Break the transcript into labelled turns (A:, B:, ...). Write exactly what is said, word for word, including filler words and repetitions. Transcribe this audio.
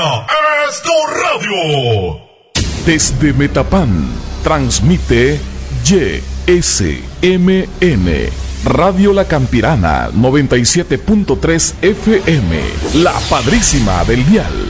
A: Campirana es tu radio.
B: Desde Metapán, transmite Y S M N, Radio La Campirana, noventa y siete punto tres F M, la padrísima del dial.